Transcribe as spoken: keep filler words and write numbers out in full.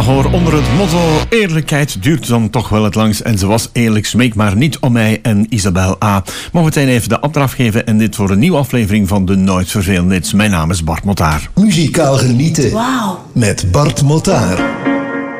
Ja hoor, onder het motto eerlijkheid duurt dan toch wel het langst. En ze was eerlijk, smeek maar niet om mij en Isabel A. Maar meteen even de afdraf geven en dit voor een nieuwe aflevering van de Nooit Vervelende Hits. Mijn naam is Bart Motaar. Muzikaal genieten. Wauw. Met Bart Motaar.